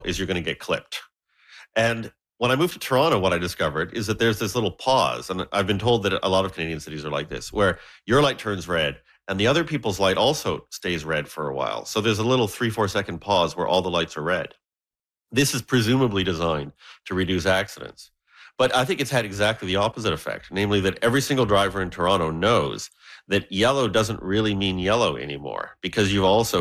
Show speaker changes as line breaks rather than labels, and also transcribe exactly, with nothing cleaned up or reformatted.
is you're going to get clipped. And when I moved to Toronto, what I discovered is that there's this little pause. And I've been told that a lot of Canadian cities are like this, where your light turns red and the other people's light also stays red for a while. So there's a little three, four second pause where all the lights are red. This is presumably designed to reduce accidents. But I think it's had exactly the opposite effect, namely that every single driver in Toronto knows that yellow doesn't really mean yellow anymore, because you've also